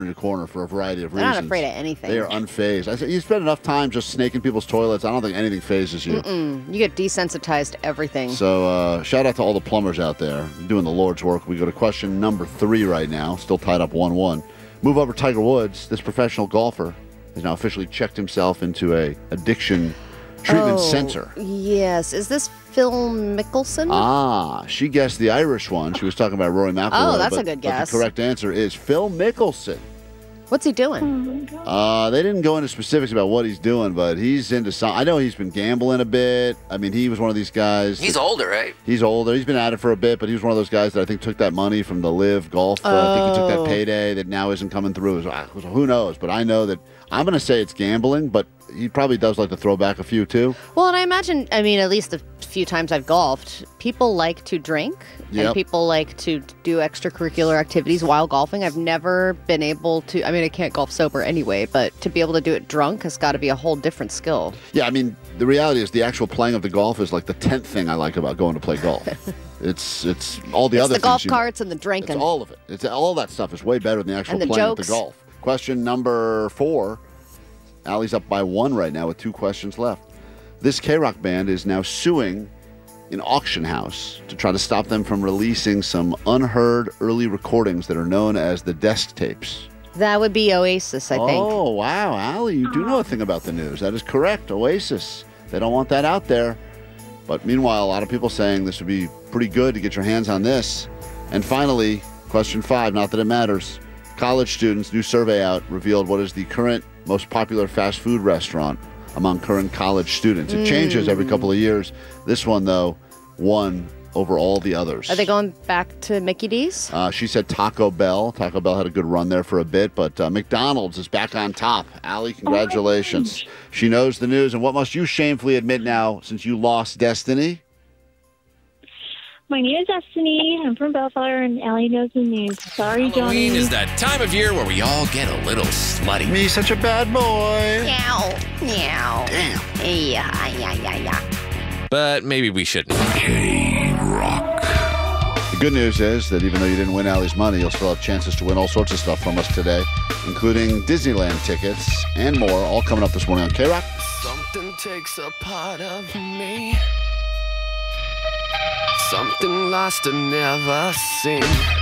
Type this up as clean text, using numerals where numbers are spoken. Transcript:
in the corner for a variety of They're reasons. not afraid of anything. They are unfazed. I said, you spend enough time just snaking people's toilets. I don't think anything phases you. You get desensitized to everything. So shout out to all the plumbers out there doing the Lord's work. We go to question number 3 right now. Still tied up 1-1. Move over Tiger Woods. This professional golfer has now officially checked himself into a addiction treatment center. Yes. Is this Phil Mickelson? Ah, she guessed the Irish one. She was talking about Rory McIlroy. Oh, that's a good But guess. the correct answer is Phil Mickelson. What's he doing? They didn't go into specifics about what he's doing, but he's into some. I know he's been gambling a bit. I mean, he was one of these guys. He's older, right? He's older. He's been at it for a bit, but he was one of those guys that I think took that money from the Live Golf. I think he took that payday that now isn't coming through. Who knows? But I know that I'm going to say it's gambling, but he probably does like to throw back a few too. Well, and I imagine, at least the few times I've golfed, people like to drink and people like to do extracurricular activities while golfing. I've never been able to, I can't golf sober anyway, but to be able to do it drunk has got to be a whole different skill. Yeah, the reality is the actual playing of the golf is like the 10th thing I like about going to play golf. It's all the other the things. Golf carts and the drinking. It's all of it. It's all that stuff is way better than the actual And the playing jokes. of the golf. Question number 4. Allie's up by 1 right now with 2 questions left. This K-Rock band is now suing an auction house to try to stop them from releasing some unheard early recordings that are known as the desk tapes. That would be Oasis, I think. Oh, wow, Allie, you do know a thing about the news. That is correct, Oasis. They don't want that out there. But meanwhile, a lot of people saying this would be pretty good to get your hands on this. And finally, question 5, not that it matters. College students, new survey out, revealed what is the current most popular fast food restaurant among current college students. It changes every couple of years. This one, though, won over all the others. Are they going back to Mickey D's? She said Taco Bell. Taco Bell had a good run there for a bit, but McDonald's is back on top. Allie, congratulations. She knows the news. And what must you shamefully admit now since you lost Destiny? My name is Destiny. I'm from Bellflower, and Allie knows the news. Sorry, Johnny. Halloween is that time of year where we all get a little slutty. Me, such a bad boy. Meow. Meow. Damn. Yeah. But maybe we shouldn't. K-Rock. The good news is that even though you didn't win Allie's money, you'll still have chances to win all sorts of stuff from us today, including Disneyland tickets and more, all coming up this morning on K-Rock. Something takes a part of me. Something lost and never seen.